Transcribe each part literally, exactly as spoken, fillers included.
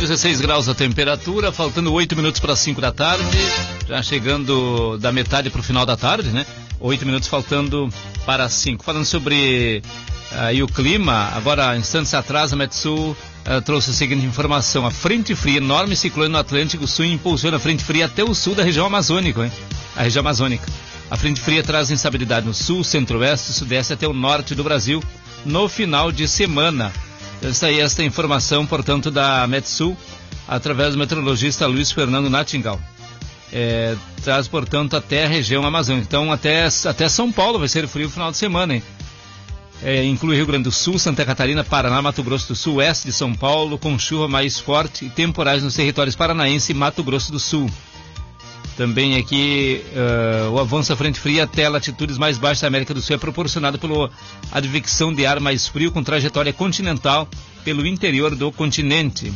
dezesseis graus a temperatura, faltando oito minutos para cinco da tarde, já chegando da metade para o final da tarde, né? oito minutos faltando para cinco. Falando sobre aí o clima, agora instantes atrás a Metsul uh, trouxe a seguinte informação: a frente fria, enorme ciclone no Atlântico Sul, impulsiona a frente fria até o sul da região amazônica, hein? A região amazônica. A frente fria traz instabilidade no sul, centro-oeste, sudeste até o norte do Brasil no final de semana. Esta aí, esta informação, portanto, da Metsul, através do meteorologista Luiz Fernando Nattingal. É, traz, portanto, até a região amazônica. Então, até, até São Paulo vai ser frio no final de semana, hein? É, inclui Rio Grande do Sul, Santa Catarina, Paraná, Mato Grosso do Sul, oeste de São Paulo, com chuva mais forte e temporais nos territórios paranaense e Mato Grosso do Sul. Também aqui uh, o avanço da frente fria até latitudes mais baixas da América do Sul é proporcionado pela advecção de ar mais frio com trajetória continental pelo interior do continente.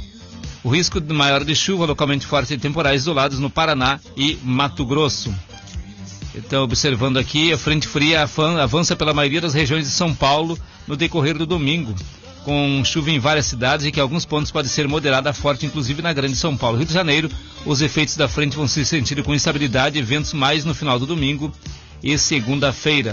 O risco maior de chuva localmente forte e temporais isolados no Paraná e Mato Grosso. Então, observando aqui, a frente fria avança pela maioria das regiões de São Paulo no decorrer do domingo, com chuva em várias cidades e que em alguns pontos pode ser moderada a forte, inclusive na Grande São Paulo. Rio de Janeiro, os efeitos da frente vão se sentir com instabilidade e ventos mais no final do domingo e segunda-feira.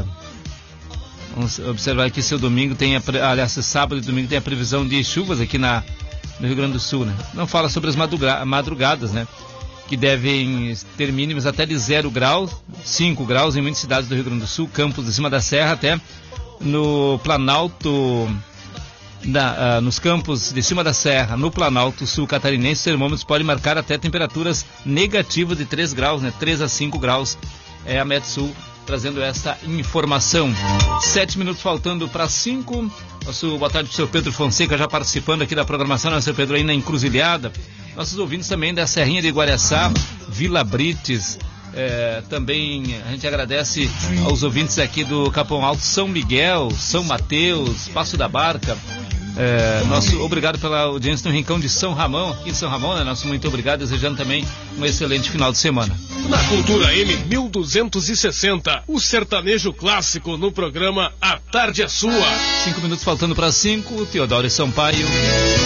Vamos observar aqui se o domingo tem, a, aliás, sábado e domingo tem a previsão de chuvas aqui na, no Rio Grande do Sul, né? Não fala sobre as madruga, madrugadas, né? Que devem ter mínimas até de zero graus, cinco graus em muitas cidades do Rio Grande do Sul, Campos de Cima da Serra, até no Planalto, na, uh, nos campos de Cima da Serra, no Planalto Sul Catarinense, os termômetros podem marcar até temperaturas negativas de três graus, né? três a cinco graus, é a Metsul trazendo esta informação. Sete minutos faltando para cinco. Nosso boa tarde para o seu Pedro Fonseca, já participando aqui da programação, né, seu Pedro, aí na Encruzilhada. Nossos ouvintes também da Serrinha de Guaraçá, Vila Brites, é, também a gente agradece aos ouvintes aqui do Capão Alto, São Miguel, São Mateus, Passo da Barca. É, nosso obrigado pela audiência no Rincão de São Ramon, aqui em São Ramon, né? Nosso muito obrigado, desejando também um excelente final de semana. Na Cultura M mil duzentos e sessenta, o sertanejo clássico no programa A Tarde é Sua. Cinco minutos faltando para cinco, Teodoro Sampaio.